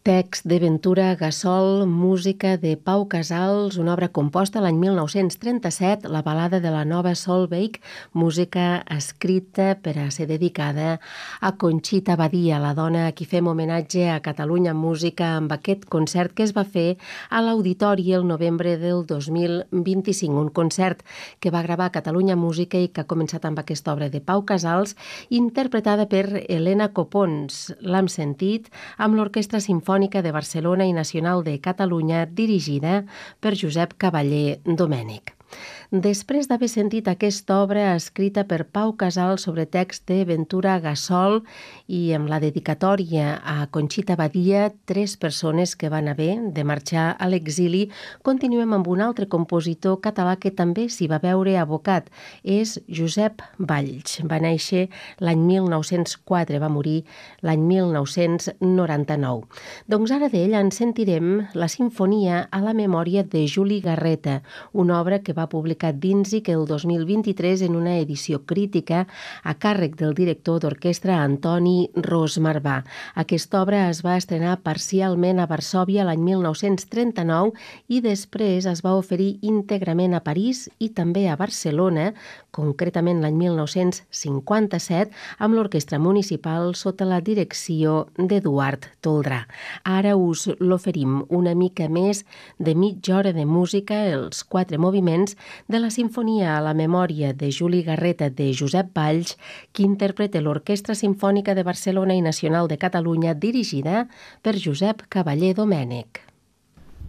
Text de Ventura Gassol, música de Pau Casals, una obra composta l'any 1937, la balada de la Nova Solveig, música escrita per a ser dedicada a Conxita Badia, la dona a qui fem homenatge a Catalunya Música amb aquest concert que es va fer a l'Auditori el novembre del 2025, un concert que va gravar Catalunya Música i que ha començat amb aquesta obra de Pau Casals, interpretada per Helena Copons. L'hem sentit amb l'Orquestra Simfònica de Barcelona i Nacional de Catalunya, dirigida per Josep Cavaller Domènech. Després d'haver sentit aquesta obra escrita per Pau Casals sobre text de Ventura Gassol i amb la dedicatòria a Conxita Badia, 3 persones que van haver de marxar a l'exili, continuem amb un altre compositor català que també s'hi va veure abocat. És Josep Valls. Va néixer l'any 1904, va morir l'any 1999. Doncs ara d'ell en sentirem la sinfonia a la memòria de Juli Garreta, una obra que va publicar d'Ínzic el 2023 en una edició crítica a càrrec del director d'orquestra Antoni Ros Marvà. Aquesta obra es va estrenar parcialment a Varsòvia l'any 1939 i després es va oferir íntegrament a París i també a Barcelona, concretament l'any 1957, amb l'Orquestra Municipal sota la direcció d'Eduard Toldrà. Ara us l'oferim una mica més de mitja hora de música, els 4 moviments de la sinfonia a la memòria de Juli Garreta de Josep Valls, que interpreta l'Orquestra Simfònica de Barcelona i Nacional de Catalunya, dirigida per Josep Cavaller Domènech.